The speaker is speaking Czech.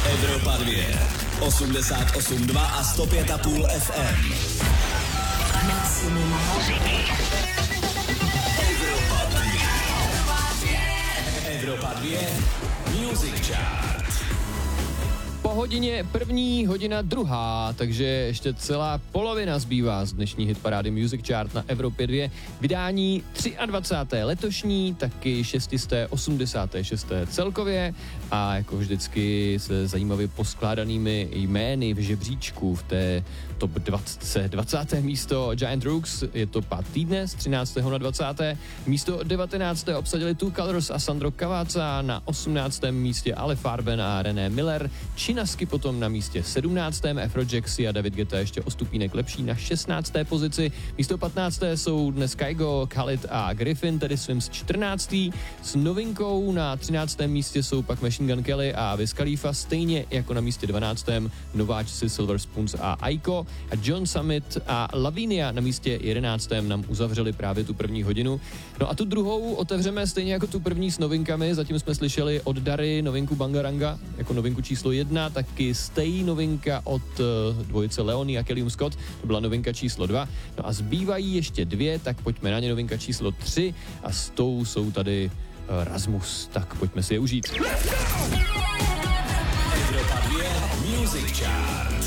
Evropa 2, 88,2 a 105,5 FM. Maximum muziky. Evropa 2, Music Chart. Po hodině první, hodina druhá, takže ještě celá polovina zbývá z dnešní hitparády Music Chart na Evropě 2. Vydání 23. letošní, taky 686. celkově a jako vždycky se zajímavě poskládanými jmény v žebříčku v té top 20. místo Giant Rooks, je to 5. dne z 13. na 20. Místo 19. obsadili Two Colors a Sandro Cavazza, na 18. místě Ale Farben a René Miller, Činasky potom na místě 17. Afrojaxy a David Guetta ještě o stupínek lepší na 16. pozici. Místo 15. jsou dnes Kygo, Khalid a Griffin, tedy svým z 14. S novinkou na 13. místě jsou pak Machine Gun Kelly a Wiz Khalifa, stejně jako na místě 12. nováčci Silver Spoons a Aiko a John Summit a Lavinia na místě 11. nám uzavřeli právě tu první hodinu. No a tu druhou otevřeme stejně jako tu první s novinkami, zatím jsme slyšeli od Dary novinku Bangaranga jako novinku číslo 1, taky Stay novinka od dvojice Leonie a Kelly Scott, to byla novinka číslo 2. No a zbývají ještě 2, tak pojďme na ně, novinka číslo 3 a s tou jsou tady Rasmus, tak pojďme si je užít. Evropa 2, Music Chart.